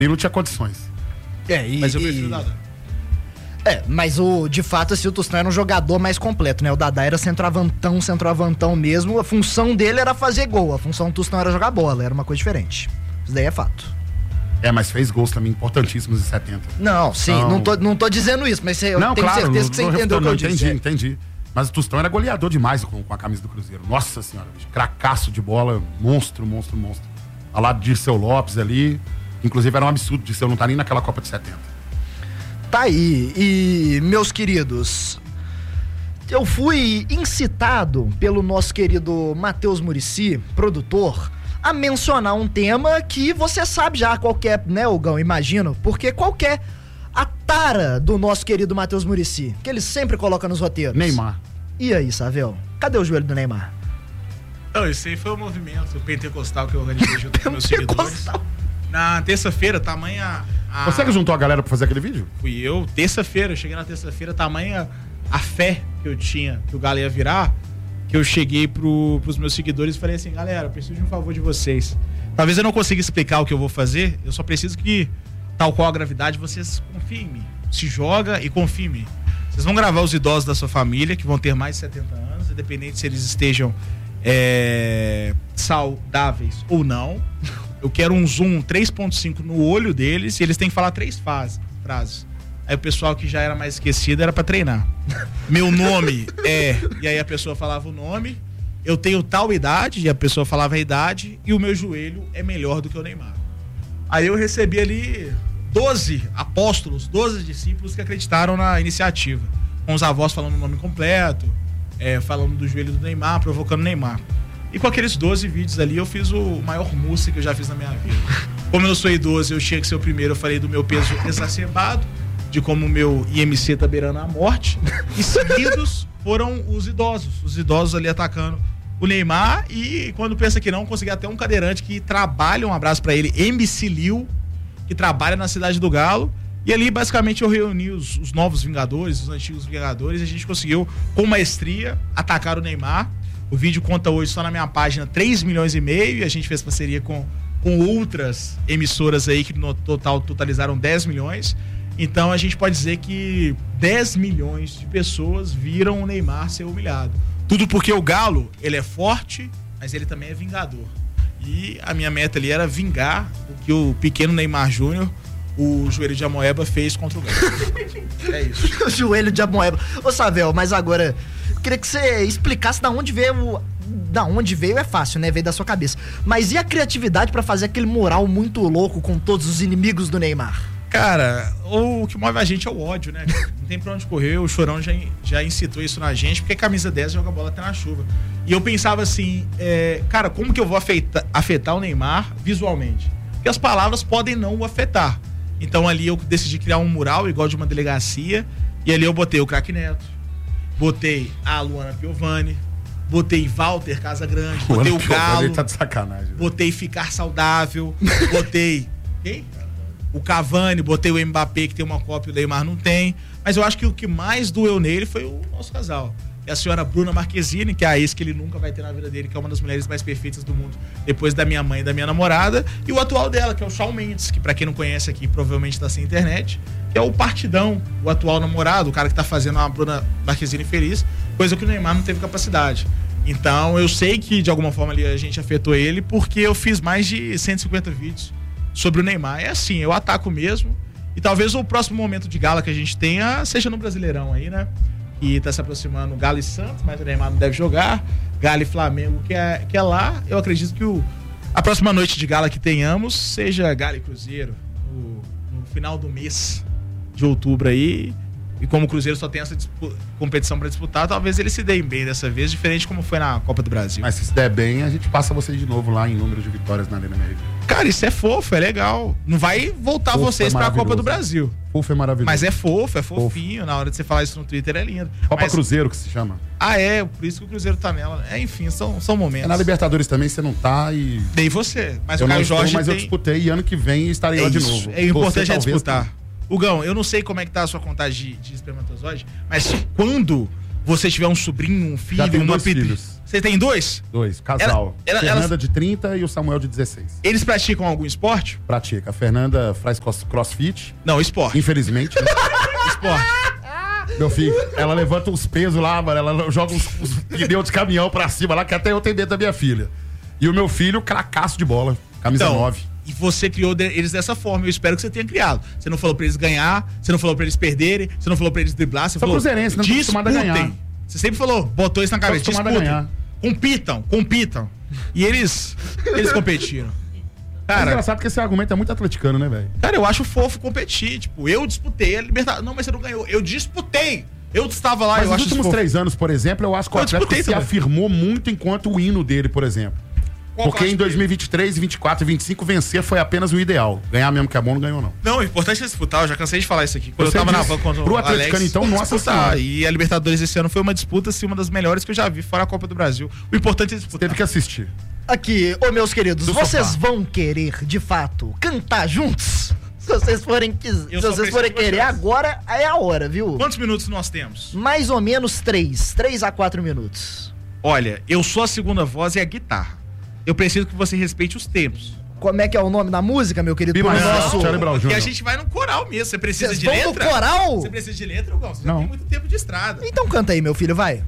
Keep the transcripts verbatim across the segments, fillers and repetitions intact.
Ele não tinha condições. É, e, mas eu prefiro e... o Dadá. É, mas o, de fato, assim, o Tostão era um jogador mais completo, né? O Dadá era centroavantão, centroavantão mesmo. A função dele era fazer gol. A função do Tostão era jogar bola. Era uma coisa diferente. Isso daí é fato. É, mas fez gols também importantíssimos em setenta. Não, sim, não, não, tô, não tô dizendo isso, mas eu não, tenho claro, certeza não, que você não entendeu o que eu disse. Entendi, é. entendi. Mas o Tostão era goleador demais com, com a camisa do Cruzeiro. Nossa senhora, bicho. Cracaço de bola, monstro, monstro, monstro. Ao lado de Dirceu Lopes ali. Inclusive era um absurdo, Dirceu não tá nem naquela Copa de setenta. Tá aí, e meus queridos, eu fui incitado pelo nosso querido Matheus Muricy, produtor, a mencionar um tema que você sabe já qual que é, né, Hugão, imagino, porque qual que é a tara do nosso querido Matheus Muricy, que ele sempre coloca nos roteiros? Neymar. E aí, Savel, cadê o joelho do Neymar? Não, esse aí foi o movimento pentecostal que eu organizei junto com meus seguidores. Na terça-feira, tamanha... A... Você que juntou a galera pra fazer aquele vídeo? Fui eu, terça-feira, eu cheguei na terça-feira, tamanha a fé que eu tinha, que o Galo ia virar, que eu cheguei pro, pros meus seguidores e falei assim, galera, eu preciso de um favor de vocês. Talvez eu não consiga explicar o que eu vou fazer, eu só preciso que, tal qual a gravidade, vocês confiem em mim. Se joga e confiem em mim. Vocês vão gravar os idosos da sua família, que vão ter mais de setenta anos, independente se eles estejam é, saudáveis ou não. Eu quero um zoom três ponto cinco no olho deles e eles têm que falar três faz, frases. Aí o pessoal que já era mais esquecido era pra treinar. Meu nome é... E aí a pessoa falava o nome. Eu tenho tal idade, e a pessoa falava a idade. E o meu joelho é melhor do que o Neymar. Aí eu recebi ali doze apóstolos, doze discípulos que acreditaram na iniciativa. Com os avós falando o nome completo, é, falando do joelho do Neymar, provocando o Neymar. E com aqueles doze vídeos ali, eu fiz o maior mousse que eu já fiz na minha vida. Como eu sou idoso, eu tinha que ser o primeiro. Eu falei do meu peso exacerbado, de como o meu I M C tá beirando a morte. E seguidos foram os idosos. Os idosos ali atacando o Neymar. E quando pensa que não, consegui até um cadeirante que trabalha, um abraço pra ele, M C Liu, que trabalha na Cidade do Galo. E ali, basicamente, eu reuni os, os novos Vingadores, os antigos Vingadores, e a gente conseguiu, com maestria, atacar o Neymar. O vídeo conta hoje só na minha página três milhões e meio e a gente fez parceria com, com outras emissoras aí que no total totalizaram dez milhões. Então a gente pode dizer que dez milhões de pessoas viram o Neymar ser humilhado. Tudo porque o Galo, ele é forte, mas ele também é vingador. E a minha meta ali era vingar o que o pequeno Neymar Júnior, o joelho de Amoeba, fez contra o Galo. É isso. O joelho de Amoeba. Ô, Savel, mas agora... Queria que você explicasse da onde veio. Da onde veio é fácil, né? Veio da sua cabeça. Mas e a criatividade pra fazer aquele mural muito louco com todos os inimigos do Neymar? Cara, o que move a gente é o ódio, né? Não tem pra onde correr. O Chorão já, já incitou isso na gente, porque camisa dez joga bola até na chuva. E eu pensava assim, é, cara, como que eu vou afetar, afetar o Neymar visualmente? Porque as palavras podem não o afetar. Então ali eu decidi criar um mural igual de uma delegacia. E ali eu botei o Craque Neto. Botei a Luana Piovani, botei Walter Casagrande, botei o Galo, tá de sacanagem, né? Botei Ficar Saudável, botei quem? O Cavani, botei o Mbappé, que tem uma cópia e o Neymar não tem. Mas eu acho que o que mais doeu nele foi o nosso casal. E a senhora Bruna Marquezine, que é a ex que ele nunca vai ter na vida dele, que é uma das mulheres mais perfeitas do mundo, depois da minha mãe e da minha namorada. E o atual dela, que é o Shawn Mendes, que pra quem não conhece aqui, provavelmente tá sem internet, que é o Partidão, o atual namorado, o cara que tá fazendo a Bruna Marquezine feliz, coisa que o Neymar não teve capacidade. Então eu sei que de alguma forma ali a gente afetou ele, porque eu fiz mais de cento e cinquenta vídeos sobre o Neymar. É assim, eu ataco mesmo. E talvez o próximo momento de gala que a gente tenha seja no Brasileirão aí, né? E tá se aproximando Galo e Santos, mas o Neymar não deve jogar. Galo e Flamengo, que é, que é lá. Eu acredito que o, a próxima noite de gala que tenhamos seja Galo e Cruzeiro, no, no final do mês de outubro aí. E como o Cruzeiro só tem essa competição para disputar, talvez eles se deem bem dessa vez, diferente como foi na Copa do Brasil. Mas se se der bem, a gente passa vocês de novo lá em número de vitórias na Arena Americana. Cara, isso é fofo, é legal. Não vai voltar fofo vocês é pra Copa do Brasil. Fofo é maravilhoso. Mas é fofo, é fofinho. Fofo. Na hora de você falar isso no Twitter é lindo. Copa Mas... Cruzeiro que se chama. Ah, é, por isso que o Cruzeiro tá nela. É, enfim, são, são momentos. É na Libertadores também você não tá e... Nem você. Mas eu o Caio não estou, Jorge mas tem... eu disputei e ano que vem estarei é lá de isso, novo. É importante você, é disputar. Tem... Hugão, eu não sei como é que tá a sua contagem de, de espermatozoide, mas quando você tiver um sobrinho, um filho, uma pit... Você tem dois? Dois, casal. Ela- ela- Fernanda elas- de trinta e o Samuel de dezesseis. Eles praticam algum esporte? Pratica. A Fernanda faz cross- crossfit, Não, esporte. infelizmente. né? Esporte. Meu filho, ela levanta os pesos lá, mano. Ela joga os, os pneus de caminhão pra cima lá, que até eu tenho medo da minha filha. E o meu filho, cracaço de bola. Camisa Então, nove. e você criou de- eles dessa forma. Eu espero que você tenha criado. Você não falou pra eles ganhar, você não falou pra eles perderem, você não falou pra eles driblar, você Sou falou. cruzeirense, não tô acostumado a disputem. ganhar. Você sempre falou, botou isso na cabeça. acostumado a Disputem. ganhar. Compitam, compitam. E eles. Eles competiram. É Cara, engraçado que esse argumento é muito atleticano, né, velho? cara, eu acho fofo competir. Tipo, eu disputei a Libertadores. Não, mas você não ganhou. Eu disputei. Eu estava lá, Mas eu nos acho últimos isso fofo. três anos, por exemplo, eu acho que o Eu Atlético disputei se também. afirmou muito enquanto o hino dele, por exemplo. Qual Porque que eu em acho dois mil e vinte e três, vinte e quatro e vinte e cinco vencer foi apenas o ideal. Ganhar mesmo que é bom, não ganhou, não. Não, o importante é disputar, eu já cansei de falar isso aqui. Quando Você eu tava na disse. van contra Pro o atleticano, Alex, então, nossa disputar. senhora. E a Libertadores esse ano foi uma disputa, assim, uma das melhores que eu já vi, fora a Copa do Brasil. O importante é disputar. Teve que assistir. Aqui, ô meus queridos, Do vocês sofá. vão querer, de fato, cantar juntos? Se vocês forem, quis... Eu Se só vocês preciso forem de uma querer, chance. agora é a hora, viu? Quantos minutos nós temos? Mais ou menos três. Três a quatro minutos. Olha, eu sou a segunda voz e a guitarra. Eu preciso que você respeite os tempos. Como é que é o nome da música, meu querido? Be Pro My nosso- Self, Charlie Brown Porque a Júnior gente vai no coral mesmo. Você precisa Vocês de vão no letra? coral? Você precisa de letra, Gão? Você já Não. tem muito tempo de estrada. Então canta aí, meu filho, vai.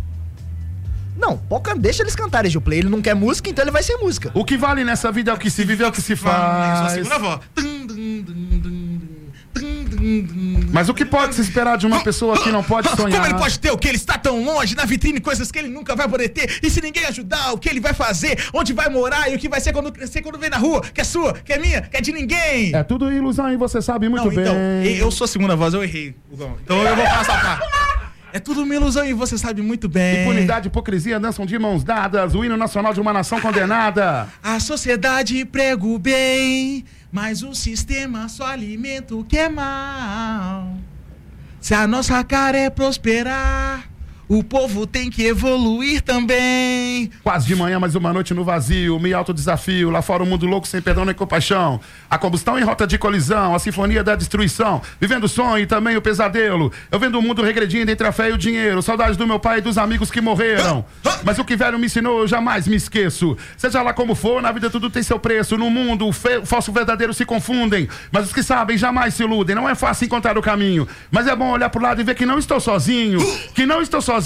Não, pode can- deixa eles cantarem, Gilplay. Ele não quer música, então ele vai sem música. O que vale nessa vida é o que se vive, é o que se Eu sou a faz. segunda voz. Tum, dum, dum, dum, dum, dum, dum. Mas o que pode se esperar de uma pessoa que não pode sonhar? Como ele pode ter o que ele está tão longe, na vitrine, coisas que ele nunca vai poder ter, e se ninguém ajudar, o que ele vai fazer, onde vai morar e o que vai ser quando crescer, quando vem na rua, que é sua, que é minha, que é de ninguém. É tudo ilusão e você sabe muito Não, bem. então, eu sou a segunda voz, eu errei, Hugão. Então eu vou passar pra. É tudo uma ilusão e você sabe muito bem. Impunidade e hipocrisia dançam de mãos dadas. O hino nacional de uma nação condenada. A sociedade prega o bem, mas o sistema só alimenta o que é mal. Se a nossa cara é prosperar, o povo tem que evoluir também. Quase de manhã, mais uma noite no vazio. Me autodesafio. Lá fora o mundo louco, sem perdão nem compaixão. A combustão em rota de colisão. A sinfonia da destruição. Vivendo o sonho e também o pesadelo. Eu vendo o mundo regredindo entre a fé e o dinheiro. Saudades do meu pai e dos amigos que morreram. Mas o que velho me ensinou, eu jamais me esqueço. Seja lá como for, na vida tudo tem seu preço. No mundo, o, fe- o falso e o verdadeiro se confundem. Mas os que sabem jamais se iludem. Não é fácil encontrar o caminho. Mas é bom olhar pro lado e ver que não estou sozinho. Que não estou sozinho.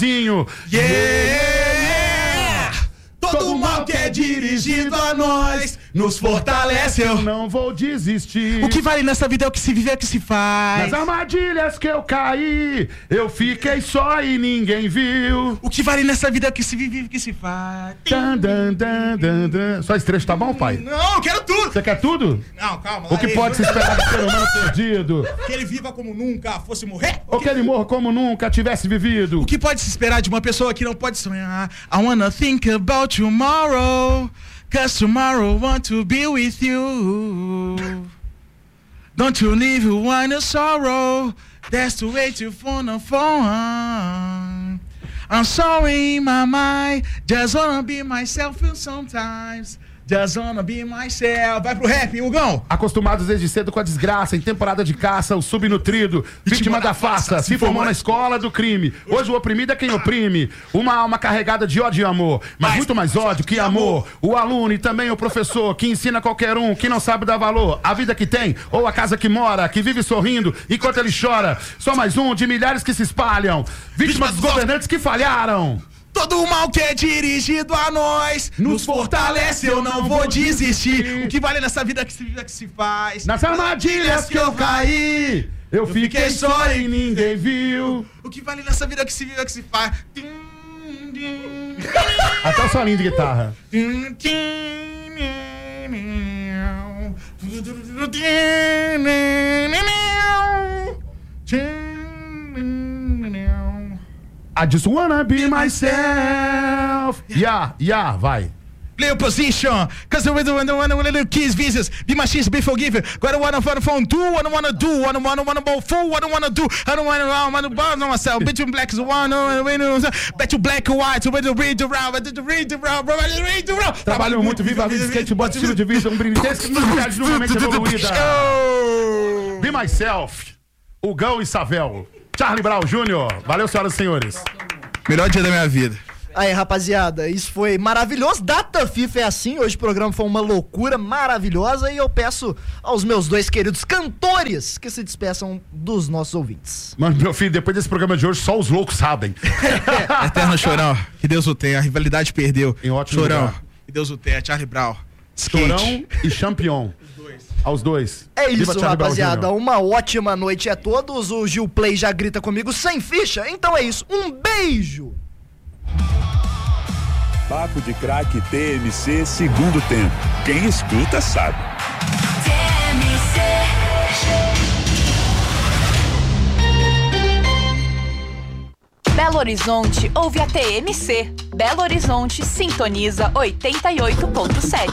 Yeah! Todo mal que é dirigido a nós nos fortalece. Eu não vou desistir. O que vale nessa vida é o que se vive, é o que se faz. Nas armadilhas que eu caí, eu fiquei só e ninguém viu. O que vale nessa vida é o que se vive, é o que se faz. Dan, dan, dan, dan, dan. Só esse trecho tá bom, pai? Não, eu quero tudo. Você quer tudo? Não, calma. O lá que ele- pode se esperar do ser humano perdido? Que ele viva como nunca fosse morrer. Ou que ele morra como nunca tivesse vivido? O que pode se esperar de uma pessoa que não pode sonhar? I wanna think about tomorrow, cause tomorrow I want to be with you. Don't you leave you want a sorrow, that's the way to phone a phone. I'm sorry in my mind, just wanna be myself sometimes. Just wanna be myself. Vai pro rap, Hugão. Acostumados desde cedo com a desgraça, em temporada de caça, o subnutrido, vítima da farsa, se formou na escola do crime. Hoje o oprimido é quem oprime. Uma alma carregada de ódio e amor, mas muito mais ódio que amor. O aluno e também o professor, que ensina qualquer um que não sabe dar valor. A vida que tem, ou a casa que mora, que vive sorrindo enquanto ele chora. Só mais um de milhares que se espalham, vítimas dos governantes que falharam. Todo o mal que é dirigido a nós nos fortalece, eu não vou desistir. O que vale nessa vida que se vive, é que se faz. Nas armadilhas que eu caí, eu fiquei só e ninguém viu. O que vale nessa vida que se vive, é que se faz. Até o solinho de guitarra. I just wanna be myself. Yeah, yeah, vai. Play your position, cause the rhythm and the one little kids visas. Be my shit, be forgiven. Got to wanna phone phone do, what I wanna do, what I wanna wanna both fool, what I wanna do. I don't wanna I wanna bother myself. Bet you black is one, bet you black and white, so bet you read around, bet you read around, bro, bet you read around. Trabalho muito, viva a vida, skateboard, estilo de vida, um brinde intenso, novidade novamente evoluída. Be myself, Hugão e Savel. Charlie Brown Júnior Valeu, senhoras e senhores. Melhor dia da minha vida. Aí, rapaziada, isso foi maravilhoso. Data FIFA é assim, hoje o programa foi uma loucura maravilhosa e eu peço aos meus dois queridos cantores que se despeçam dos nossos ouvintes. Mano, meu filho, depois desse programa de hoje, só os loucos sabem. Eterno Chorão, que Deus o tenha, a rivalidade perdeu. Em ótimo Chorão, lugar. que Deus o tenha, Charlie Brown. Chorão e Champion. Os dois. Aos dois. É Viva isso, Charlie Brown rapaziada. Júnior. Uma ótima noite a todos. O Gil Play já grita comigo sem ficha. Então é isso. Um beijo! Papo de Craque T M C segundo tempo. Quem escuta sabe. T M C. Belo Horizonte ouve a T M C. Belo Horizonte sintoniza oitenta e oito ponto sete.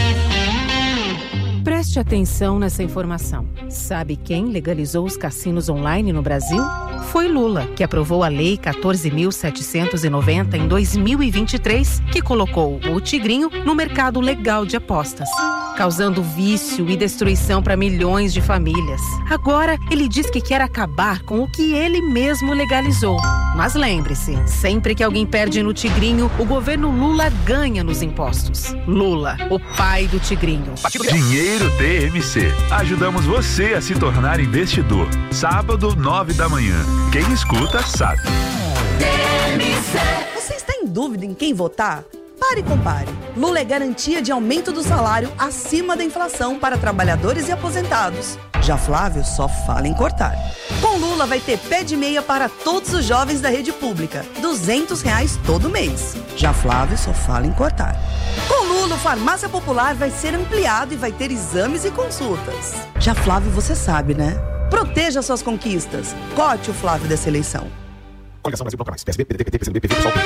Preste atenção nessa informação. Sabe quem legalizou os cassinos online no Brasil? Foi Lula, que aprovou a Lei quatorze mil setecentos e noventa em dois mil e vinte e três, que colocou o Tigrinho no mercado legal de apostas, causando vício e destruição para milhões de famílias. Agora, ele diz que quer acabar com o que ele mesmo legalizou. Mas lembre-se, sempre que alguém perde no Tigrinho, o governo Lula ganha nos impostos. Lula, o pai do Tigrinho. Dinheiro T M C. Ajudamos você a se tornar investidor. Sábado, nove da manhã. Quem escuta sabe. T M C. Você está em dúvida em quem votar? Pare e compare. Lula é garantia de aumento do salário acima da inflação para trabalhadores e aposentados. Já Flávio só fala em cortar. Com Lula vai ter pé de meia para todos os jovens da rede pública, duzentos reais todo mês. Já Flávio só fala em cortar. Com Lula, o Farmácia Popular vai ser ampliado e vai ter exames e consultas. Já Flávio, você sabe, né? Proteja suas conquistas. Corte o Flávio dessa eleição. Coligação Brasil Bloco Mais, P S B, P D T, P T, P C do B, P V, PSOL.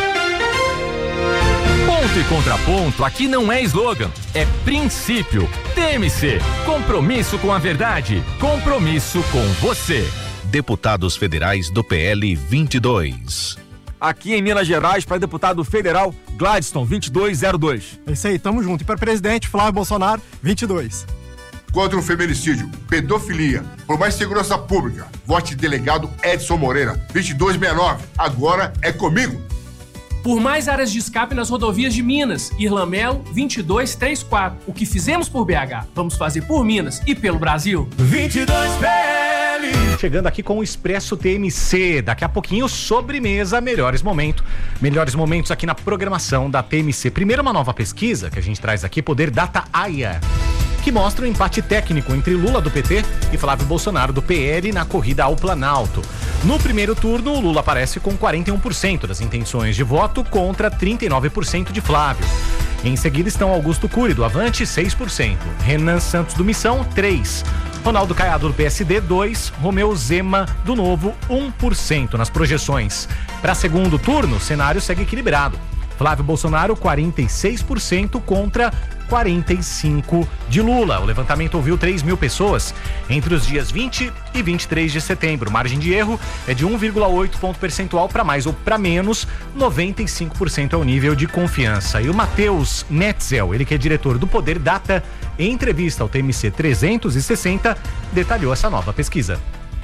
Ponto e contraponto aqui não é slogan, é princípio. T M C, compromisso com a verdade, compromisso com você. Deputados federais do P L vinte e dois. Aqui em Minas Gerais, para deputado federal, Gladstone, vinte e dois zero dois. É isso aí, tamo junto. E para presidente, Flávio Bolsonaro, vinte e dois. Contra o feminicídio, pedofilia, por mais segurança pública, vote delegado Edson Moreira, vinte e dois sessenta e nove. Agora é comigo. Por mais áreas de escape nas rodovias de Minas, Irlamelo vinte e dois trinta e quatro. O que fizemos por B H, vamos fazer por Minas e pelo Brasil. vinte e dois P L. Chegando aqui com o Expresso T M C. Daqui a pouquinho, sobremesa, melhores momentos. Melhores momentos aqui na programação da T M C. Primeiro, uma nova pesquisa que a gente traz aqui, Poder Data Aya, que mostra o empate técnico entre Lula do P T e Flávio Bolsonaro do P L na corrida ao Planalto. No primeiro turno, o Lula aparece com quarenta e um por cento das intenções de voto contra trinta e nove por cento de Flávio. Em seguida estão Augusto Cury do Avante, seis por cento, Renan Santos do Missão, três por cento, Ronaldo Caiado do P S D, dois por cento, Romeu Zema do Novo, um por cento nas projeções. Para segundo turno, o cenário segue equilibrado. Flávio Bolsonaro, quarenta e seis por cento contra quarenta e cinco por cento de Lula. O levantamento ouviu três mil pessoas entre os dias vinte e vinte e três de setembro. Margem de erro é de um vírgula oito ponto percentual para mais ou para menos. noventa e cinco por cento é o nível de confiança. E o Matheus Netzel, ele que é diretor do Poder Data, em entrevista ao T M C trezentos e sessenta, detalhou essa nova pesquisa.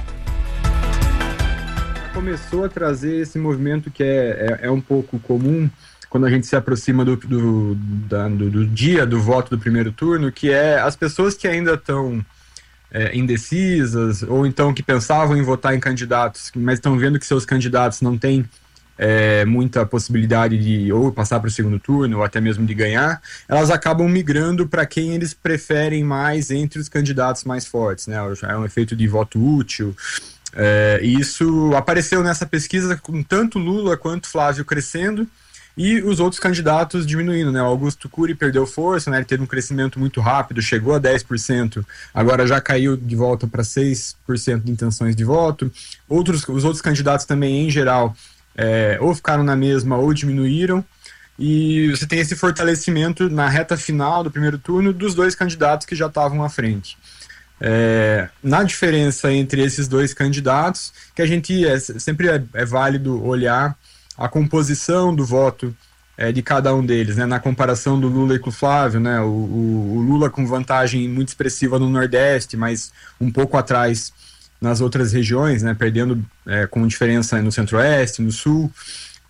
Começou a trazer esse movimento que é, é, é um pouco comum quando a gente se aproxima do, do, da, do, do dia do voto do primeiro turno, que é as pessoas que ainda estão é, indecisas, ou então que pensavam em votar em candidatos, mas estão vendo que seus candidatos não têm é, muita possibilidade de ou passar para o segundo turno, ou até mesmo de ganhar, elas acabam migrando para quem eles preferem mais entre os candidatos mais fortes, né? É um efeito de voto útil. É, e isso apareceu nessa pesquisa com tanto Lula quanto Flávio crescendo, e os outros candidatos diminuindo, né? O Augusto Cury perdeu força, né? Ele teve um crescimento muito rápido, chegou a dez por cento, agora já caiu de volta para seis por cento de intenções de voto. Outros, os outros candidatos também, em geral, é, ou ficaram na mesma ou diminuíram. E você tem esse fortalecimento na reta final do primeiro turno dos dois candidatos que já estavam à frente. É, na diferença entre esses dois candidatos, que a gente é, sempre é, é válido olhar a composição do voto é, de cada um deles, né? Na comparação do Lula e com o Flávio, né? o, o, o Lula com vantagem muito expressiva no Nordeste, mas um pouco atrás nas outras regiões, né? Perdendo é, com diferença no Centro-Oeste, no Sul.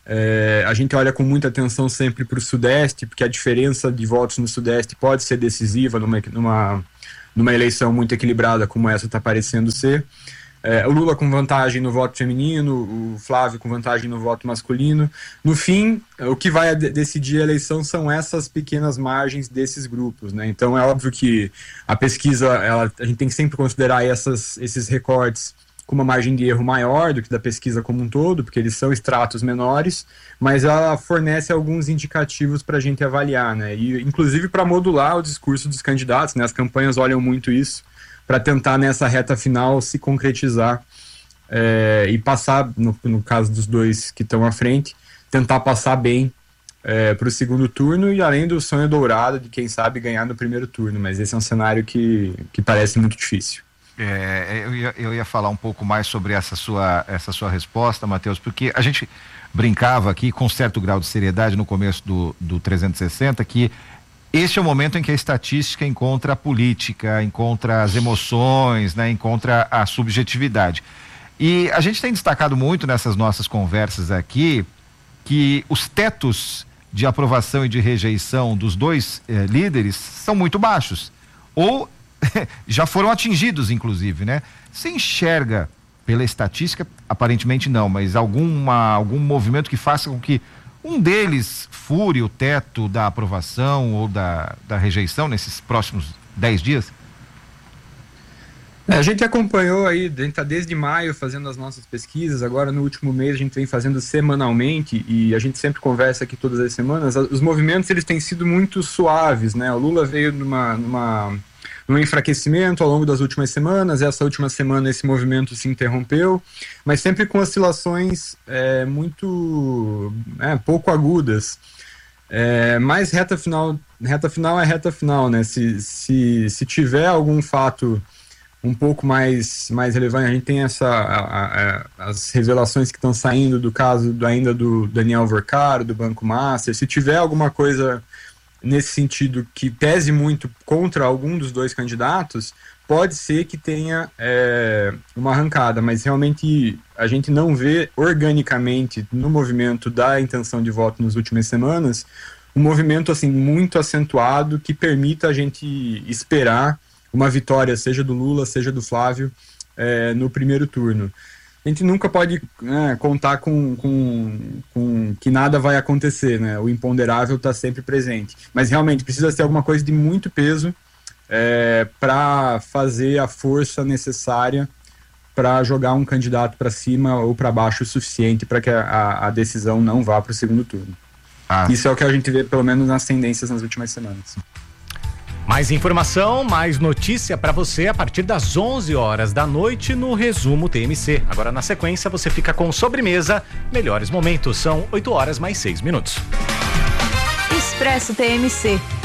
É, a gente olha com muita atenção sempre para o Sudeste, porque a diferença de votos no Sudeste pode ser decisiva numa, numa, numa eleição muito equilibrada como essa está parecendo ser. É, o Lula com vantagem no voto feminino, o Flávio com vantagem no voto masculino. No fim, o que vai decidir a eleição são essas pequenas margens desses grupos, né? Então é óbvio que a pesquisa, ela, a gente tem que sempre considerar essas, esses recortes com uma margem de erro maior do que da pesquisa como um todo, porque eles são estratos menores, mas ela fornece alguns indicativos para a gente avaliar, né? E inclusive para modular o discurso dos candidatos, né? As campanhas olham muito isso, para tentar nessa reta final se concretizar é, e passar, no, no caso dos dois que estão à frente, tentar passar bem é, para o segundo turno, e além do sonho dourado de quem sabe ganhar no primeiro turno, mas esse é um cenário que, que parece muito difícil. É, eu, ia, eu ia falar um pouco mais sobre essa sua, essa sua resposta, Matheus, porque a gente brincava aqui com certo grau de seriedade no começo do, do trezentos e sessenta que este é o momento em que a estatística encontra a política, encontra as emoções, né, encontra a subjetividade. E a gente tem destacado muito nessas nossas conversas aqui que os tetos de aprovação e de rejeição dos dois eh, líderes são muito baixos, ou já foram atingidos, inclusive, né? Você enxerga pela estatística, aparentemente não, mas alguma, algum movimento que faça com que um deles fure o teto da aprovação ou da, da rejeição nesses próximos dez dias? É, a gente acompanhou aí, a gente está desde maio fazendo as nossas pesquisas, agora no último mês a gente vem fazendo semanalmente e a gente sempre conversa aqui todas as semanas. Os movimentos, eles têm sido muito suaves, né? O Lula veio numa, numa, num enfraquecimento ao longo das últimas semanas, essa última semana esse movimento se interrompeu, mas sempre com oscilações é, muito é, pouco agudas. É, mas reta final, reta final é reta final, né? Se, se, se tiver algum fato um pouco mais, mais relevante, a gente tem essa, a, a, as revelações que estão saindo do caso do, ainda do Daniel Vercaro, do Banco Master. Se tiver alguma coisa nesse sentido que pese muito contra algum dos dois candidatos, pode ser que tenha é, uma arrancada, mas realmente a gente não vê organicamente no movimento da intenção de voto nas últimas semanas um movimento assim muito acentuado que permita a gente esperar uma vitória, seja do Lula, seja do Flávio, é, no primeiro turno. A gente nunca pode né, contar com, com, com que nada vai acontecer, né? O imponderável está sempre presente. Mas realmente precisa ter alguma coisa de muito peso é, para fazer a força necessária para jogar um candidato para cima ou para baixo o suficiente para que a, a decisão não vá para o segundo turno. Ah. Isso é o que a gente vê, pelo menos, nas tendências nas últimas semanas. Mais informação, mais notícia para você a partir das onze horas da noite no Resumo T M C. Agora na sequência você fica com Sobremesa, melhores momentos, são oito horas mais seis minutos. Expresso T M C,